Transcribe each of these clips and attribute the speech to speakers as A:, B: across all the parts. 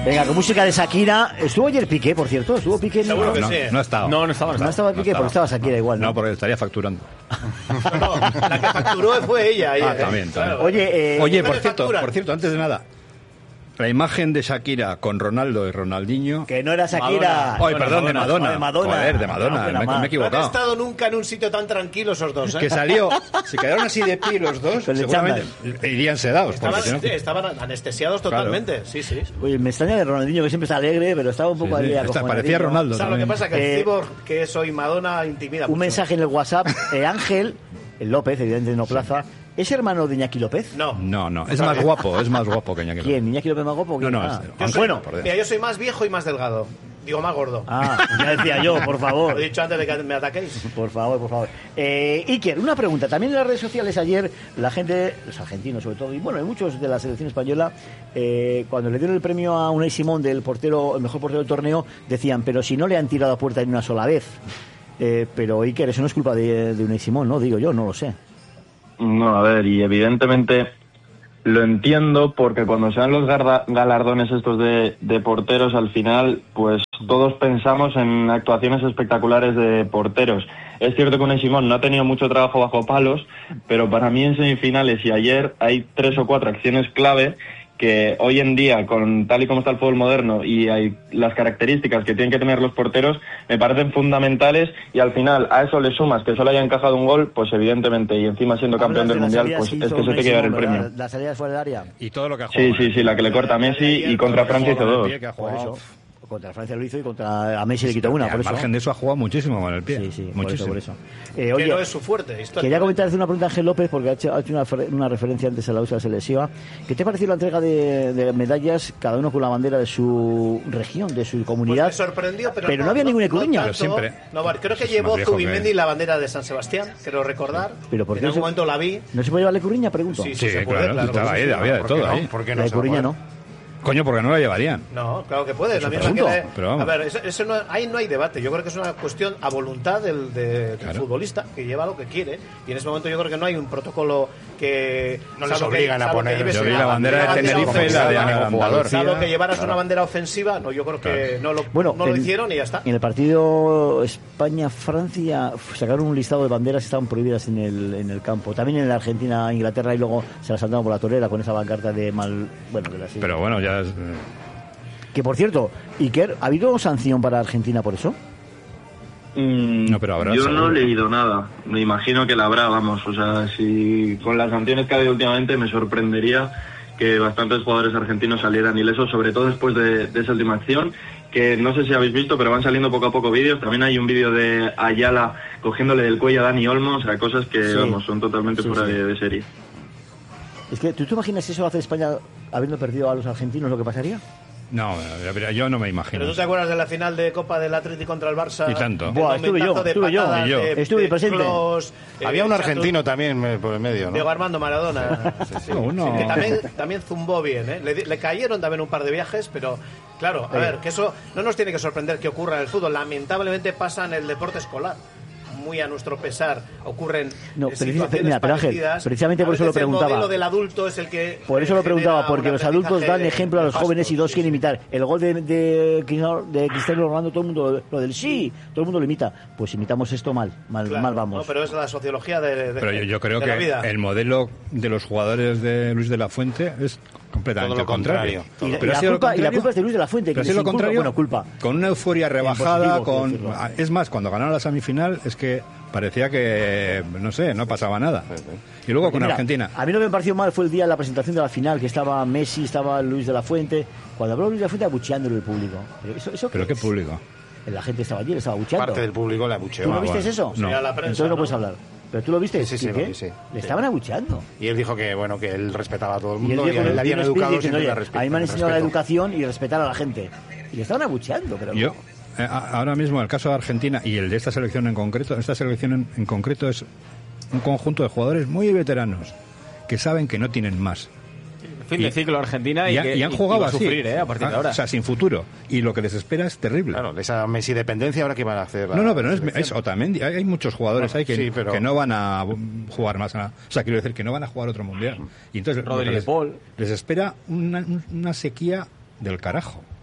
A: Venga, con música de Shakira. ¿Estuvo ayer Piqué, por cierto? ¿Estuvo Piqué?
B: Seguro que
C: no,
B: sí.
C: no ha estado.
B: No estaba.
A: No estaba Piqué, porque estaba Shakira igual, ¿no?
C: No, porque estaría facturando.
B: No, la que facturó fue ella.
C: También.
B: Claro.
A: Oye,
C: Por cierto, antes de nada, la imagen de Shakira con Ronaldo y Ronaldinho...
A: que no era Shakira.
C: Ay, perdón, de Madonna.
A: De Madonna.
C: Joder, de Madonna, me he
B: No han
C: equivocado.
B: estado nunca en un sitio tan tranquilo esos dos, ¿eh?
C: Que salió, se quedaron así de pie los dos,
A: Con el
C: seguramente irían sedados.
B: Estaban anestesiados totalmente.
C: Claro.
B: Sí.
A: Oye, me extraña de Ronaldinho, que siempre está alegre, pero estaba un poco ahí acojonadillo.
C: Parecía Ronaldo.
B: O sea, lo que
C: también.
B: pasa es que el cyborg que soy Madonna intimida
A: Un
B: mucho.
A: mensaje en el WhatsApp. Ángel López, evidentemente no Plaza, ¿es hermano de Iñaki López?
B: No.
C: No, es más guapo que Iñaki López.
A: ¿Quién? ¿Iñaki López más guapo?
C: No,
A: Bueno.
B: Mira, yo soy más viejo y más delgado. Digo, más gordo.
A: Ya decía yo, por favor.
B: Lo he dicho antes de que me ataquéis.
A: Por favor. Iker, una pregunta. También en las redes sociales ayer, la gente, los argentinos sobre todo, y bueno, hay muchos de la selección española, cuando le dieron el premio a Unai Simón del portero, el mejor portero del torneo, decían, pero si no le han tirado a puerta ni una sola vez. Pero Iker, eso no es culpa de Unai Simón, ¿no? Digo yo, no lo sé.
D: No, a ver, y evidentemente lo entiendo porque cuando se dan los galardones estos de porteros, al final, pues todos pensamos en actuaciones espectaculares de porteros. Es cierto que Unai Simón no ha tenido mucho trabajo bajo palos, pero para mí en semifinales y ayer hay 3 o 4 acciones clave que hoy en día, con tal y como está el fútbol moderno y hay las características que tienen que tener los porteros, me parecen fundamentales, y al final a eso le sumas que solo haya encajado un gol, pues evidentemente, y encima siendo campeón del Mundial, pues es que se te quiere dar el premio.
A: La salida fuera del área.
C: Y todo lo que ha jugado.
D: Sí, la que le corta a Messi, y contra Francia hizo 2.
A: Por eso. Contra Francia lo hizo y contra a Messi le quitó una, por
C: Al
A: eso.
C: margen de eso ha jugado muchísimo con el pie.
A: Sí,
C: muchísimo.
A: por eso.
B: Que
A: Oye,
B: no es su fuerte.
A: quería hacer una pregunta a Ángel López, porque ha hecho una referencia antes a la USA selectiva. ¿Qué te pareció la entrega de medallas, cada uno con la bandera de su región, de su comunidad?
B: Pues me sorprendió, pero
A: no había ninguna Icuruña.
B: Pero
C: siempre.
B: No, vale, creo que llevó Zubimendi la bandera de San Sebastián, creo recordar.
A: ¿Pero por qué
B: en algún momento la vi.
A: ¿No se puede llevar la Icuruña, pregunto?
B: Sí,
C: Sí,
B: se puede,
C: claro, estaba ahí,
B: sí.
C: había de todo ahí.
E: ¿Por qué
A: La
E: no se
A: Icuruña
E: puede?
A: no.
C: Coño, porque no la llevarían.
B: No, claro que puede. La misma
A: pregunto,
C: pero vamos.
B: A ver, eso no, ahí no hay debate. Yo creo que es una cuestión a voluntad del
C: Claro.
B: futbolista, que lleva lo que quiere. Y en ese momento yo creo que no hay un protocolo que...
E: No les
B: salvo que-
E: obligan a
B: salvo que
E: poner-
B: lleves
C: Yo vi
B: una
C: la bandera de Tenerife y la de
B: ofensiva.
C: Andalucía.
B: Salvo que llevaras una bandera ofensiva, no, yo creo que no lo hicieron y ya está.
A: En el partido España-Francia sacaron un listado de banderas que estaban prohibidas en el campo. También en la Argentina-Inglaterra, y luego se las saltaron por la torera con esa pancarta de mal... Bueno, de la
C: Pero bueno, ya es...
A: Que por cierto, Iker, ¿ha habido sanción para Argentina por eso?
C: No, pero habrá,
D: yo
C: seguro.
D: no he leído nada, me imagino que la habrá, vamos, o sea, si con las sanciones que ha habido últimamente me sorprendería que bastantes jugadores argentinos salieran ilesos, sobre todo después de esa última acción, que no sé si habéis visto, pero van saliendo poco a poco vídeos. También hay un vídeo de Ayala cogiéndole del cuello a Dani Olmo, o sea, cosas que,
A: Sí.
D: vamos, son totalmente
A: Sí,
D: fuera
A: sí.
D: de serie.
A: Es que, ¿tú te imaginas si eso hace España habiendo perdido a los argentinos, lo que pasaría?
C: No, yo no me
B: Pero
C: imagino.
B: ¿tú te acuerdas de la final de Copa del Atlético contra el Barça?
C: Y tanto.
B: El
A: Buah, estuve yo,
B: momentazo de
A: estuve yo.
B: patadas,
C: Y yo.
A: Estuve presente.
B: Kroos,
E: Había un
B: Santos,
E: argentino también por el medio, ¿no?
B: Diego Armando Maradona. Sí,
C: Uno.
B: que también zumbó bien, ¿eh? Le cayeron también un par de viajes, pero claro, a ver, que eso no nos tiene que sorprender que ocurra en el fútbol. Lamentablemente pasa en el deporte escolar. Muy a nuestro pesar ocurren situaciones
A: mira, pero Ángel,
B: parecidas.
A: precisamente por
B: A
A: eso lo
B: veces
A: preguntaba.
B: El modelo del adulto es el que...
A: Por eso lo preguntaba,
B: genera
A: porque
B: un
A: los adultos
B: aprendizaje
A: dan ejemplo a los
B: nefasto,
A: jóvenes y dos
B: sí,
A: quieren
B: sí.
A: imitar. El gol de Cristiano Ronaldo, todo el mundo lo del sí, todo el mundo lo imita. Pues imitamos esto mal
B: Claro,
A: vamos.
B: no, pero es la sociología de
C: Pero yo creo
B: de la
C: que
B: vida.
C: el modelo de los jugadores de Luis de la Fuente es completamente
E: Todo lo
C: contrario.
A: Y
C: Pero ha
A: la
C: sido lo
A: culpa
C: contrario.
A: es de Luis de la Fuente, que
C: Pero ha sido lo
A: les inculpa-
C: contrario,
A: bueno, culpa.
C: con una euforia rebajada,
A: positivo, quiero decirlo.
C: es más, cuando ganaron la semifinal es que parecía que, no sé, no pasaba nada. Y luego con
A: Mira,
C: Argentina.
A: A mí lo que me pareció mal fue el día de la presentación de la final, que estaba Messi, estaba Luis de la Fuente. Cuando habló Luis de la Fuente, abucheándolo el público.
C: Pero qué público.
A: La gente estaba allí, le estaba abucheando.
E: Parte del público la abucheó.
A: ¿Tú no viste
C: bueno,
A: eso?
C: no.
B: Sí, a la prensa,
A: Entonces no puedes hablar. ¿Pero tú lo viste?
E: Sí,
A: ¿Y
E: lo
A: qué?
E: vi, sí.
A: Le estaban abucheando.
E: Y él dijo que, bueno, que él respetaba a todo el
A: Y él
E: mundo y
A: dijo,
E: a él le habían
A: dio un speech
E: educado
A: diciendo,
E: siempre
A: oye,
E: la
A: a mí me han enseñado la
E: respeto.
A: educación y respetar a la gente. Y le estaban abucheando, pero...
C: Yo, ahora mismo, el caso de Argentina y el de esta selección en concreto, esta selección en concreto es un conjunto de jugadores muy veteranos que saben que no tienen más.
F: Fin de ciclo Argentina y
C: han jugado
F: va a
C: así.
F: sufrir a partir de ahora.
C: O sea, sin futuro. Y lo que les espera es terrible.
E: Claro, de esa Messi dependencia, ahora que van a hacer.
C: No, pero no es Otamendi. Hay muchos jugadores ahí que,
E: sí, pero-
C: que no van a jugar más. O sea, quiero decir que no van a jugar otro mundial. Y entonces
F: Rodri
C: lo que
F: de Paul.
C: les espera una sequía del carajo.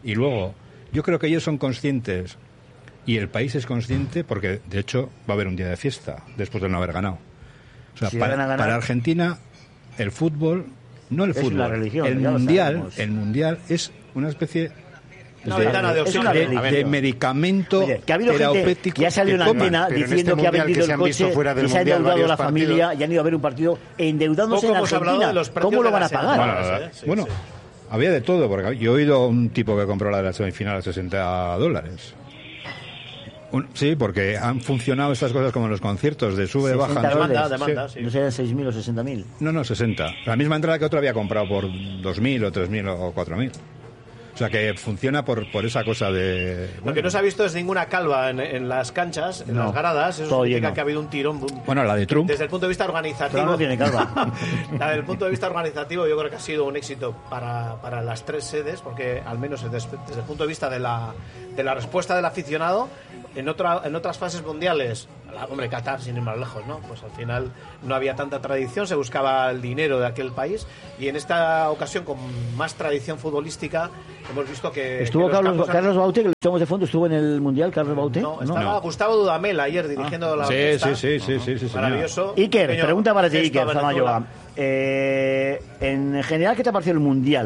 C: Y luego, yo creo que ellos son conscientes y el país es consciente porque, de hecho, va a haber un día de fiesta después de no haber ganado. O sea,
A: Si
C: para Argentina, el fútbol, no el
A: es
C: fútbol,
A: una religión,
C: el mundial es una especie
B: Una ventana de oxígeno.
C: de medicamento
A: Oye, que ha habido
C: terapéutico
A: gente que ha salido en
C: que toman.
A: antena
E: Pero en
A: diciendo
E: este
A: que ha
E: mundial
A: vendido
E: que se
A: el
E: han visto
A: coche
E: fuera del
A: y se ha
E: mundial
A: endeudado
E: varios
A: la familia
E: partidos.
A: y han ido a ver un partido endeudándose
B: Poco
A: en
B: hemos hablado
A: Argentina.
B: de los precios
A: ¿Cómo lo
B: de
A: van a
B: las
A: pagar?
B: entradas.
C: Bueno,
B: Sí.
C: había de todo, porque yo he oído a un tipo que compró la de la semifinal a $60. Sí, porque han funcionado estas cosas como en los conciertos, de sube, baja.
B: Demanda,
C: Sí.
B: sí.
A: No sé, 6.000 o 60.000.
C: No, 60. La misma entrada que otro había comprado por 2.000 o 3.000 o 4.000. O sea, que funciona por esa cosa de...
B: Lo que no se ha visto es ninguna calva en las canchas, en
A: No,
B: las gradas. Eso
A: todo
B: significa
A: lleno.
B: que ha habido un tirón.
C: Bueno, la de Trump.
B: Desde el punto de vista organizativo.
A: Pero no tiene calva.
B: Desde el punto de vista organizativo, yo creo que ha sido un éxito para las tres sedes, porque al menos desde el punto de vista de la respuesta del aficionado, en otras fases mundiales, hombre, Qatar, sin ir más lejos, ¿no? Pues al final no había tanta tradición, se buscaba el dinero de aquel país, y en esta ocasión, con más tradición futbolística, hemos visto que...
A: Estuvo
B: que los campos
A: Carlos Baute, que lo echamos de fondo, estuvo en el Mundial, Carlos Baute.
B: No, estaba Gustavo Dudamel ayer dirigiendo la
C: Sí,
B: orquesta.
C: sí, señor.
B: Maravilloso.
A: Iker,
B: Pequeño
A: pregunta para ti,
B: gesto a
A: Iker
B: Venezuela.
A: Zamayoa. En general, ¿qué te ha parecido el Mundial?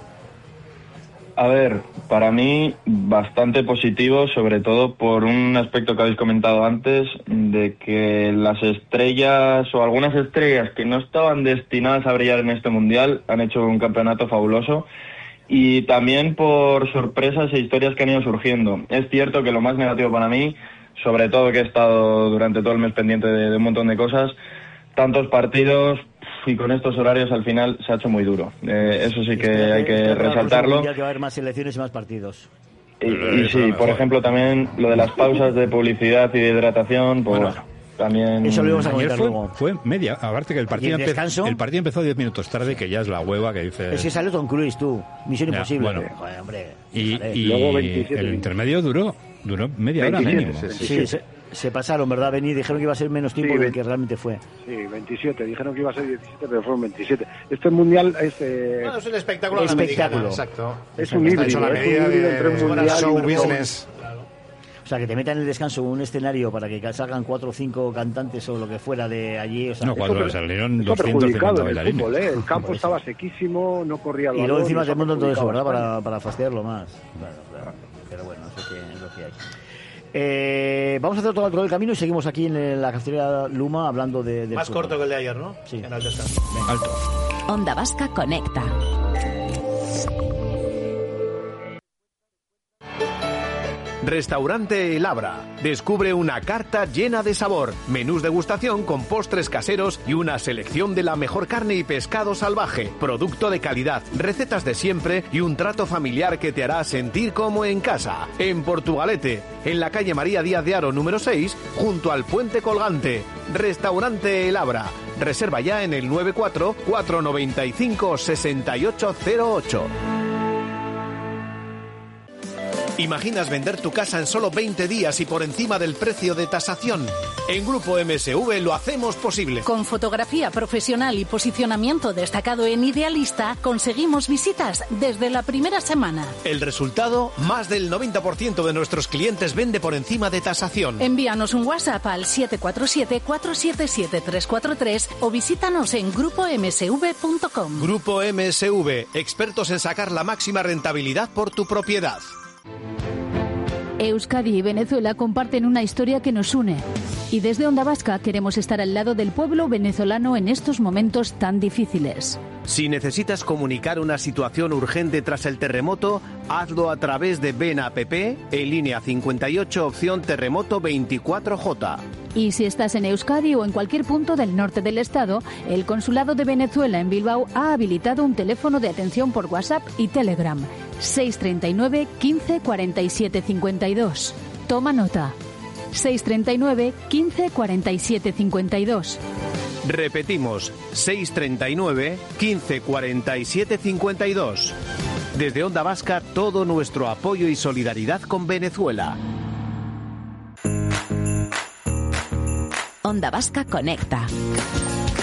D: A ver, para mí bastante positivo, sobre todo por un aspecto que habéis comentado antes, de que las estrellas o algunas estrellas que no estaban destinadas a brillar en este mundial han hecho un campeonato fabuloso, y también por sorpresas e historias que han ido surgiendo. Es cierto que lo más negativo para mí, sobre todo que he estado durante todo el mes pendiente de un montón de cosas, tantos partidos y con estos horarios al final se ha hecho muy duro. Eso sí que hay que resaltarlo.
A: Que va a haber más selecciones y más partidos.
D: Y sí, por ejemplo, también lo de las pausas de publicidad y de hidratación, pues también...
A: Eso lo íbamos a
C: Ayer
A: comentar luego.
C: fue media, aparte que el partido,
A: ¿Y el descanso?
C: el partido empezó 10 minutos tarde, que ya es la hueva que dice...
A: Es que salió Tom Cruise, tú. Misión
C: Ya,
A: Imposible.
C: bueno.
A: Joder, hombre.
C: Y
G: Luego 27
C: el
G: minutos.
C: intermedio duró media hora
G: 27,
C: mínimo.
A: Sí, se pasaron, ¿verdad, Beni? Dijeron que iba a ser menos tiempo
G: Sí,
A: del que realmente fue.
G: Sí, 27. Dijeron que iba a ser 17, pero fueron 27. Este mundial es...
B: Bueno, es un espectáculo. a la
A: Espectáculo.
B: americana, exacto.
G: es un
E: Está hecho
G: híbrido.
E: a la
G: Es un
E: medida
G: híbrido entre un
E: de
G: mundial y
E: show
G: un
E: business.
A: O sea, que te metan en el descanso un escenario para que salgan 4 o 5 cantantes o lo que fuera de allí. O sea,
C: No, cuando salieron
G: Esto ha perjudicado
C: 250
G: en el
C: bailarines.
G: fútbol, ¿eh? El campo estaba sequísimo, no corría el
A: y luego
G: balón,
A: encima
G: eso
A: te
G: ha
A: montan todo eso,
G: perjudicado
A: ¿verdad?
G: bastante.
A: Para fastidiarlo más. Claro. Pero bueno, eso es lo que hay. Vamos a hacer todo el camino y seguimos aquí en la cafetería Luma hablando de
B: Más
A: fútbol.
B: corto que el de ayer, ¿no?
A: Sí.
B: En el descanso.
C: Alto.
H: Onda Vasca Conecta.
I: Restaurante El Abra. Descubre una carta llena de sabor, menús degustación con postres caseros y una selección de la mejor carne y pescado salvaje, producto de calidad, recetas de siempre y un trato familiar que te hará sentir como en casa. En Portugalete, en la calle María Díaz de Haro número 6, junto al Puente Colgante. Restaurante El Abra. Reserva ya en el 94-495-6808. ¿Imaginas vender tu casa en solo 20 días y por encima del precio de tasación? En Grupo MSV lo hacemos posible.
J: Con fotografía profesional y posicionamiento destacado en Idealista, conseguimos visitas desde la primera semana.
I: El resultado, más del 90% de nuestros clientes vende por encima de tasación.
J: Envíanos un WhatsApp al 747-477-343 o visítanos en grupomsv.com.
I: Grupo MSV, expertos en sacar la máxima rentabilidad por tu propiedad.
K: Euskadi y Venezuela comparten una historia que nos une. Y desde Onda Vasca queremos estar al lado del pueblo venezolano en estos momentos tan difíciles.
I: Si necesitas comunicar una situación urgente tras el terremoto, hazlo a través de Ven App en línea 58 opción terremoto 24J.
K: Y si estás en Euskadi o en cualquier punto del norte del estado, el Consulado de Venezuela en Bilbao ha habilitado un teléfono de atención por WhatsApp y Telegram. 639 15 47 52. Toma nota. 639 15 47 52.
I: Repetimos, 639 15 47 52. Desde Onda Vasca, todo nuestro apoyo y solidaridad con Venezuela.
H: Onda Vasca Conecta.